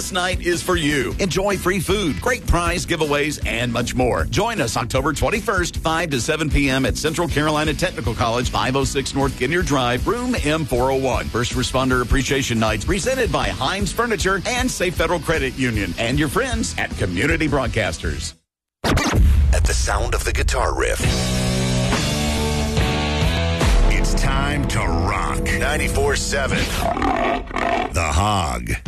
this night is for you. Enjoy free food, great prize giveaways, and much more. Join us October 21st, 5 to 7 p.m. at Central Carolina Technical College, 506 North Ginyard Drive, room M401. First Responder Appreciation Night presented by Hines Furniture and Safe Federal Credit Union and your friends at Community Broadcasters. At the sound of the guitar riff, it's time to rock 94.7 The Hog.